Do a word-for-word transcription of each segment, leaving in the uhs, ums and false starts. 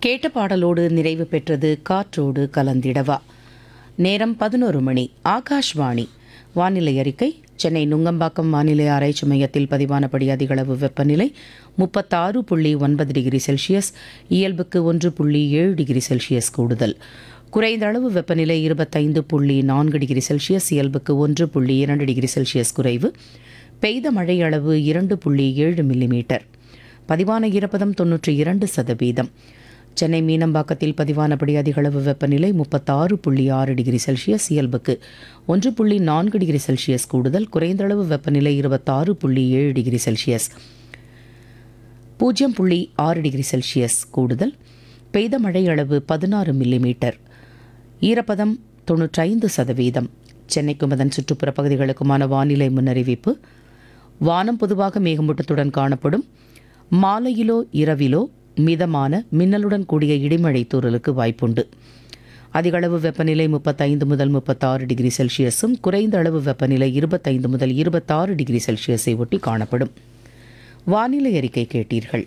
கேட்ட பாடலோடு நிறைவு பெற்றது காற்றோடு கலந்திடவா. நேரம் பதினோரு மணி. ஆகாஷ்வாணி. வானிலை அறிக்கை. சென்னை நுங்கம்பாக்கம் வானிலை ஆராய்ச்சி மையத்தில் பதிவானபடி அதிகளவு வெப்பநிலை முப்பத்தாறு புள்ளி ஒன்பது டிகிரி செல்சியஸ், இயல்புக்கு ஒன்று புள்ளி ஏழு டிகிரி செல்சியஸ் கூடுதல். குறைந்த அளவு வெப்பநிலை இருபத்தைந்து புள்ளி நான்கு டிகிரி செல்சியஸ், இயல்புக்கு ஒன்று புள்ளி இரண்டு டிகிரி செல்சியஸ் குறைவு. பெய்த மழை அளவு இரண்டு புள்ளி ஏழு மில்லிமீட்டர். பதிவான ஈரப்பதம் தொன்னூற்றி இரண்டு சதவீதம். சென்னை மீனம்பாக்கத்தில் பதிவானபடி அதிகளவு வெப்பநிலை முப்பத்தாறு புள்ளி ஆறு டிகிரி செல்சியஸ், இயல்புக்கு ஒன்று புள்ளி நான்கு டிகிரி செல்சியஸ் கூடுதல். குறைந்தளவு வெப்பநிலை இருபத்தாறு புள்ளி ஏழு டிகிரி செல்சியஸ், பூஜ்ஜியம் புள்ளி ஆறு டிகிரி செல்சியஸ் கூடுதல். பெய்த மழை அளவு பதினாறு மில்லிமீட்டர். ஈரப்பதம் தொன்னூற்றைந்து சதவீதம். சென்னைக்கும் அதன் சுற்றுப்புற பகுதிகளுக்குமான வானிலை முன்னறிவிப்பு. வானம் பொதுவாக மேகமூட்டத்துடன் காணப்படும். மாலையிலோ இரவிலோ மிதமான மின்னலுடன் கூடிய இடிமழை தூறலுக்கு வாய்ப்புண்டு. அதிகளவு வெப்பநிலை முப்பத்தைந்து முதல் முப்பத்தாறு டிகிரி செல்சியஸும், குறைந்த அளவு வெப்பநிலை இருபத்தைந்து முதல் இருபத்தாறு டிகிரி செல்சியஸை ஒட்டி காணப்படும். வானிலை அறிக்கை கேட்டீர்கள்.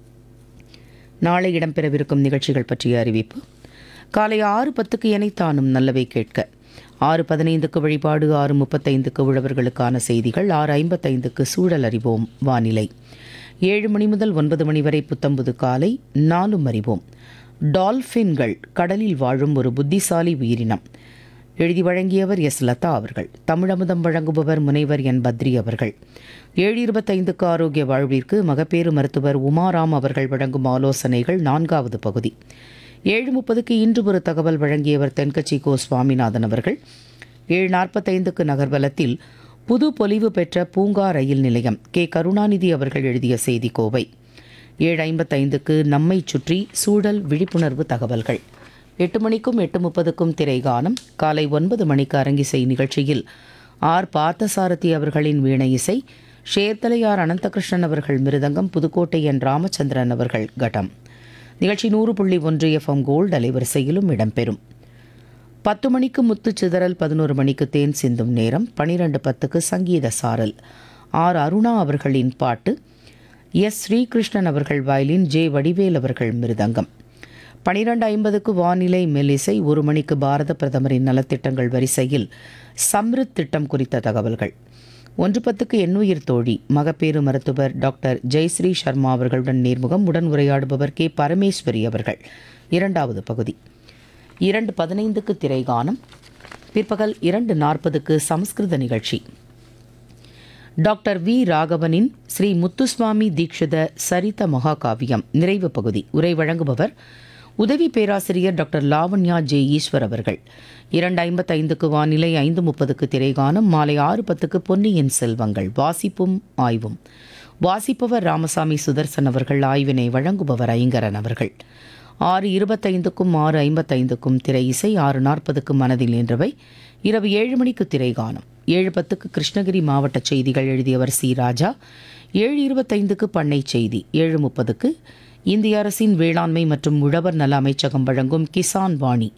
நாளை இடம்பெறவிருக்கும் நிகழ்ச்சிகள் பற்றிய அறிவிப்பு. காலை ஆறு பத்துக்கு எனைத்தானும் நல்லவை கேட்க, ஆறு பதினைந்துக்கு வழிபாடு, ஆறு முப்பத்தைந்துக்கு உழவர்களுக்கான செய்திகள், ஆறு ஐம்பத்தைந்துக்கு சூழல் அறிவோம் வானிலை, ஏழு மணி முதல் ஒன்பது மணி வரை புத்தம்புது காலை நாலும் அறிவோம். டால்ஃபின்கள் கடலில் வாழும் ஒரு புத்திசாலி உயிரினம். எழுதி வழங்கியவர் எஸ் லதா அவர்கள். தமிழமுதம் வழங்குபவர் முனைவர் என் பத்ரி அவர்கள். ஏழு இருபத்தைந்துக்கு ஆரோக்கிய வாழ்விற்கு மகப்பேறு மருத்துவர் உமாராம் அவர்கள் வழங்கும் ஆலோசனைகள் நான்காவது பகுதி. ஏழு முப்பதுக்கு இன்று ஒரு தகவல் வழங்கியவர் தென்கட்சி கோ சுவாமிநாதன் அவர்கள். ஏழு நாற்பத்தைந்துக்கு நகர்வலத்தில் புது பொலிவு பெற்ற பூங்கா ரயில் நிலையம், கே கருணாநிதி அவர்கள் எழுதிய செய்தி கோவை. ஏழு ஐம்பத்தைந்துக்கு நம்மை சுற்றி சூழல் விழிப்புணர்வு தகவல்கள். எட்டு மணிக்கும் எட்டு முப்பதுக்கும் திரைகானம். காலை ஒன்பது மணிக்கு அரங்கிசை நிகழ்ச்சியில் ஆர் பார்த்தசாரதி அவர்களின் வீணை இசை, ஷேர்தலையார் அனந்தகிருஷ்ணன் அவர்கள் மிருதங்கம், புதுக்கோட்டை என் ராமச்சந்திரன் அவர்கள் கடம். நிகழ்ச்சி நூறு புள்ளி ஒன்று எஃப்எம் கோல்டு அலைவரிசையிலும் இடம்பெறும். பத்து மணிக்கு முத்து சிதறல், பதினோரு மணிக்கு தேன் சிந்தும் நேரம், பனிரெண்டு பத்துக்கு சங்கீத சாரல். ஆர் அருணா அவர்களின் பாட்டு, எஸ் ஸ்ரீகிருஷ்ணன் அவர்கள் வயலின், ஜே வடிவேல் அவர்கள் மிருதங்கம். பனிரெண்டு ஐம்பதுக்கு வானிலை மெல்லிசை. ஒரு மணிக்கு பாரத பிரதமரின் நலத்திட்டங்கள் வரிசையில் சம்ருத் திட்டம் குறித்த தகவல்கள். ஒன்று பத்துக்கு எண்ணுயிர் தோழி, மகப்பேறு மருத்துவர் டாக்டர் ஜெயஸ்ரீ சர்மா அவர்களுடன் நேர்முகம். உடன் உரையாடுபவர் கே பரமேஸ்வரி அவர்கள். இரண்டாவது பகுதி. இரண்டு பதினைந்துக்கு திரைகானம். பிற்பகல் இரண்டு நாற்பதுக்கு சமஸ்கிருத நிகழ்ச்சி. டாக்டர் வி ராகவனின் ஸ்ரீ முத்துசுவாமி தீக்ஷித சரித மகாகாவியம் நிறைவு பகுதி. உரை வழங்குபவர் உதவி பேராசிரியர் டாக்டர் லாவண்யா ஜே ஈஸ்வர் அவர்கள். இரண்டு ஐம்பத்தைந்துக்கு வானிலை, ஐந்து முப்பதுக்கு திரைகானம். மாலை ஆறு பத்துக்கு பொன்னியின் செல்வங்கள், வாசிப்பும் ஆய்வும். வாசிப்பவர் ராமசாமி சுதர்சன் அவர்கள். ஆய்வினை வழங்குபவர் ஐங்கரன் அவர்கள். ஆறு இருபத்தைந்துக்கும் ஆறு ஐம்பத்தைந்துக்கும் திரை இசை. ஆறு நாற்பதுக்கு மனதில் நின்றவை. இரவு ஏழு மணிக்கு திரைகானம். ஏழு பத்துக்கு கிருஷ்ணகிரி மாவட்ட செய்திகள், எழுதியவர் சி ராஜா. ஏழு இருபத்தைந்துக்கு பண்ணை செய்தி. ஏழு முப்பதுக்கு இந்திய அரசின் வேளாண்மை மற்றும் உழவர் நல அமைச்சகம் வழங்கும் கிசான் வாணி,